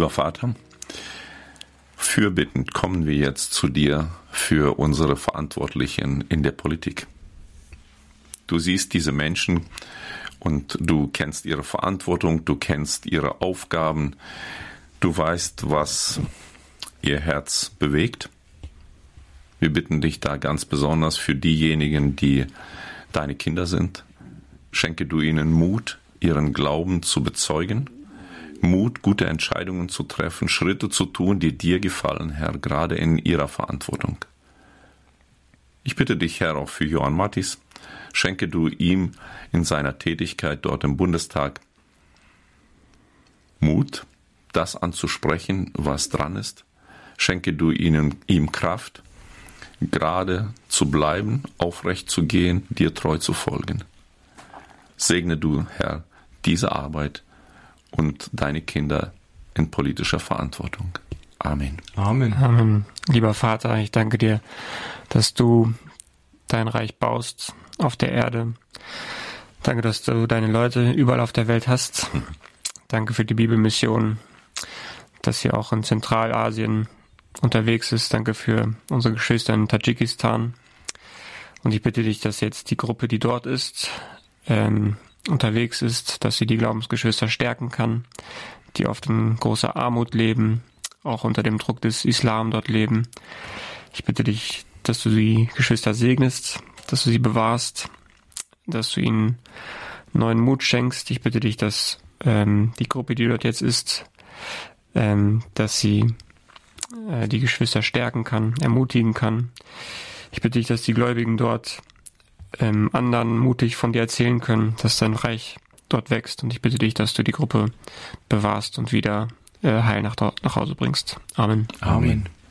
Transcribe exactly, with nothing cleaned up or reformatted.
Lieber Vater, fürbittend kommen wir jetzt zu dir für unsere Verantwortlichen in der Politik. Du siehst diese Menschen und du kennst ihre Verantwortung, du kennst ihre Aufgaben, du weißt, was ihr Herz bewegt. Wir bitten dich da ganz besonders für diejenigen, die deine Kinder sind. Schenke du ihnen Mut, ihren Glauben zu bezeugen, Mut, gute Entscheidungen zu treffen, Schritte zu tun, die dir gefallen, Herr, gerade in ihrer Verantwortung. Ich bitte dich, Herr, auch für Johann Mattis. Schenke du ihm in seiner Tätigkeit dort im Bundestag Mut, das anzusprechen, was dran ist. Schenke du ihnen, ihm Kraft, gerade zu bleiben, aufrecht zu gehen, dir treu zu folgen. Segne du, Herr, diese Arbeit und deine Kinder in politischer Verantwortung. Amen. Amen. Amen. Lieber Vater, ich danke dir, dass du dein Reich baust auf der Erde. Danke, dass du deine Leute überall auf der Welt hast. Danke für die Bibelmission, dass sie auch in Zentralasien unterwegs ist. Danke für unsere Geschwister in Tadschikistan. Und ich bitte dich, dass jetzt die Gruppe, die dort ist, ähm, unterwegs ist, dass sie die Glaubensgeschwister stärken kann, die oft in großer Armut leben, auch unter dem Druck des Islam dort leben. Ich bitte dich, dass du die Geschwister segnest, dass du sie bewahrst, dass du ihnen neuen Mut schenkst. Ich bitte dich, dass ähm, die Gruppe, die dort jetzt ist, ähm, dass sie äh, die Geschwister stärken kann, ermutigen kann. Ich bitte dich, dass die Gläubigen dort ähm, anderen mutig von dir erzählen können, dass dein Reich dort wächst. Und ich bitte dich, dass du die Gruppe bewahrst und wieder äh, heil nach, nach Hause bringst. Amen. Amen.